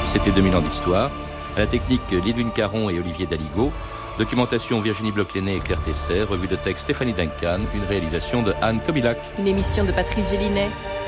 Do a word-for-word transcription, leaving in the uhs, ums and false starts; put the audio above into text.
c'était deux mille ans d'histoire. À la technique, Lidwin Caron et Olivier Daligo. Documentation Virginie Bloch-Léné et Claire Tesser. Revue de texte Stéphanie Duncan. Une réalisation de Anne Kobilac. Une émission de Patrice Gélinet.